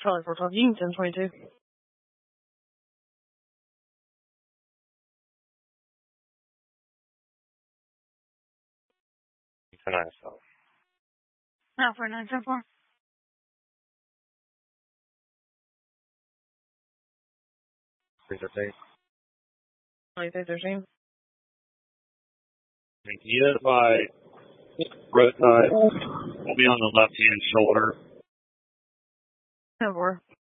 Charlie 412 Union 1022. 974. Now for 974. 313. 2313. Can you identify road type? Will be on the left-hand shoulder. 10-4.